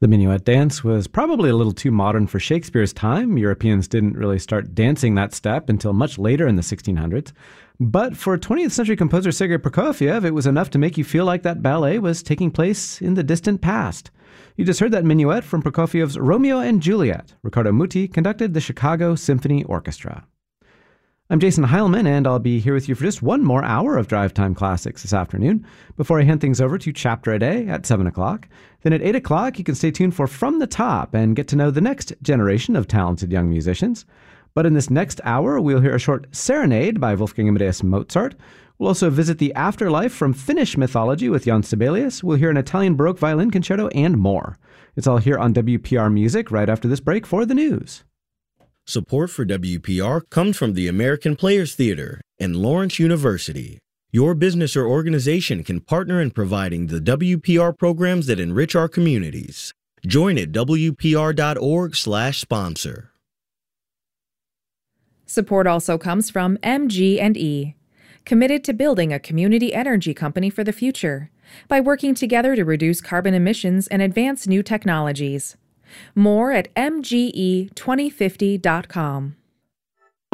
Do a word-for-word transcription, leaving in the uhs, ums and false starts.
The minuet dance was probably a little too modern for Shakespeare's time. Europeans didn't really start dancing that step until much later in the sixteen hundreds. But for twentieth century composer Sergei Prokofiev, it was enough to make you feel like that ballet was taking place in the distant past. You just heard that minuet from Prokofiev's Romeo and Juliet. Riccardo Muti conducted the Chicago Symphony Orchestra. I'm Jason Heilman, and I'll be here with you for just one more hour of Drive Time Classics this afternoon before I hand things over to Chapter a Day at seven o'clock. Then at eight o'clock, you can stay tuned for From the Top and get to know the next generation of talented young musicians. But in this next hour, we'll hear a short serenade by Wolfgang Amadeus Mozart. We'll also visit the afterlife from Finnish mythology with Jan Sibelius. We'll hear an Italian Baroque violin concerto and more. It's all here on W P R Music right after this break for the news. Support for W P R comes from the American Players Theater and Lawrence University. Your business or organization can partner in providing the W P R programs that enrich our communities. Join at W P R dot org slash sponsor. Support also comes from M G and E, committed to building a community energy company for the future by working together to reduce carbon emissions and advance new technologies. More at M G E twenty fifty dot com.